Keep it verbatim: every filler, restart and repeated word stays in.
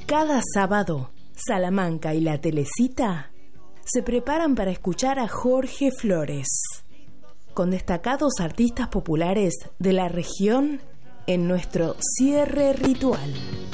Cada sábado, Salamanca y La Telecita se preparan para escuchar a Jorge Flores, con destacados artistas populares de la región en nuestro cierre ritual.